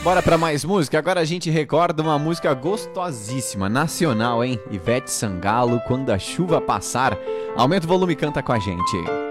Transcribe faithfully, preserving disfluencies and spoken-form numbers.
Bora pra mais música? Agora a gente recorda uma música gostosíssima, nacional, hein? Ivete Sangalo, Quando a Chuva Passar. Aumenta o volume e canta com a gente.